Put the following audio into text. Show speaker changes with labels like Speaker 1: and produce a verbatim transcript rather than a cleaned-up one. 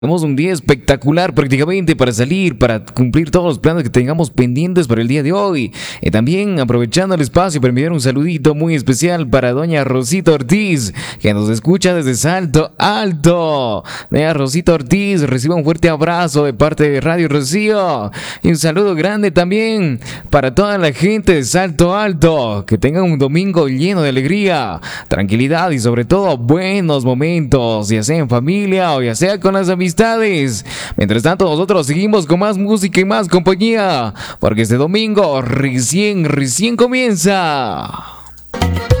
Speaker 1: Tenemos un día espectacular prácticamente para salir, para cumplir todos los planes que tengamos pendientes para el día de hoy. Y también aprovechando el espacio para enviar un saludito muy especial para doña Rosita Ortiz, que nos escucha desde Salto Alto. Doña Rosita Ortiz, reciba un fuerte abrazo de parte de Radio Rocío. Y un saludo grande también para toda la gente de Salto Alto. Que tengan un domingo lleno de alegría, tranquilidad y sobre todo buenos momentos, ya sea en familia o ya sea con las amistades. Mientras tanto, nosotros seguimos con más música y más compañía, porque este domingo recién, recién comienza.